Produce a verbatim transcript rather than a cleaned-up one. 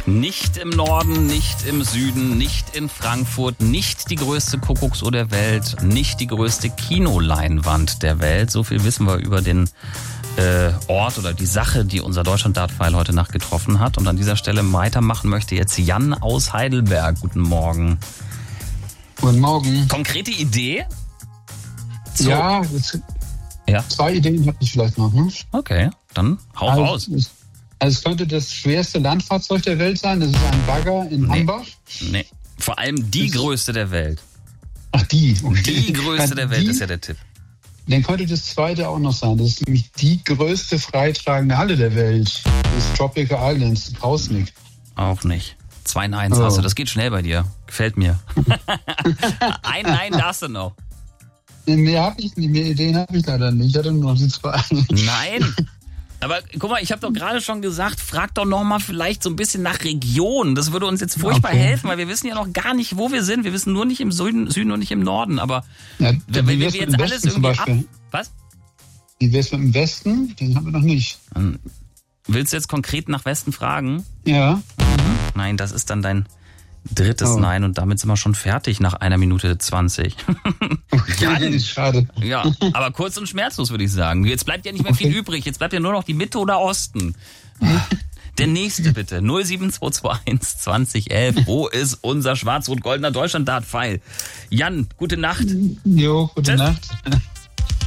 Nicht im Norden, nicht im Süden, nicht in Frankfurt, nicht die größte Kuckucksuhr der Welt, nicht die größte Kinoleinwand der Welt. So viel wissen wir über den äh, Ort oder die Sache, die unser Deutschland-Dart-Pfeil heute Nacht getroffen hat. Und an dieser Stelle weitermachen möchte jetzt Jan aus Heidelberg. Guten Morgen. Guten Morgen. Konkrete Idee? So. Ja, das, ja, zwei Ideen habe ich vielleicht noch. Ne? Okay, dann hau also, raus. Es, also es könnte das schwerste Landfahrzeug der Welt sein. Das ist ein Bagger in Nee. Hambach. Nee, vor allem die Das- größte der Welt. Ach, die. Okay. Die größte der Welt die, ist ja der Tipp. Dann könnte das zweite auch noch sein. Das ist nämlich die größte freitragende Halle der Welt. Das ist Tropical Islands, Krausnick. Auch nicht. Zwei Neins Oh. hast du, das geht schnell bei dir. Gefällt mir. Ein Nein darfst du noch. Mehr habe ich nicht, mehr Ideen habe ich leider nicht. Ich hatte nur noch die zwei. Nein. Aber guck mal, ich habe doch gerade schon gesagt, frag doch noch mal vielleicht so ein bisschen nach Region. Das würde uns jetzt furchtbar Okay. helfen, weil wir wissen ja noch gar nicht, wo wir sind. Wir wissen nur nicht im Süden, Süden und nicht im Norden. Aber Ja, wenn, wenn wir wär's mit jetzt dem alles Westen zum irgendwie ab... Beispiel. Was? Wie wär's mit dem Westen? Den haben wir noch nicht. Ähm, Willst du jetzt konkret nach Westen fragen? Ja. Nein, das ist dann dein drittes Oh. Nein und damit sind wir schon fertig nach einer Minute zwanzig. Okay, schade. Ja, aber kurz und schmerzlos würde ich sagen. Jetzt bleibt ja nicht mehr viel Okay. übrig. Jetzt bleibt ja nur noch die Mitte oder Osten. Der nächste bitte. null sieben zwei zwei eins zwanzig elf. Wo ist unser schwarz-rot-goldener Deutschland-Dart-Pfeil? Jan, gute Nacht. Jo, gute Tschüss. Nacht.